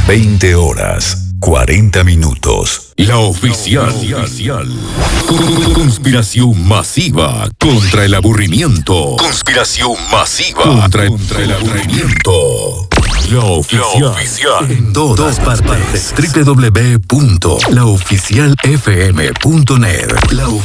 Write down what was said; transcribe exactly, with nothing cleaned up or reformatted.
veinte horas, cuarenta minutos. La oficial. Conspiración masiva contra el aburrimiento. Conspiración masiva contra, contra el aburrimiento. La oficial. La oficial. En todas partes. doble u doble u doble u punto la oficial f m punto net. La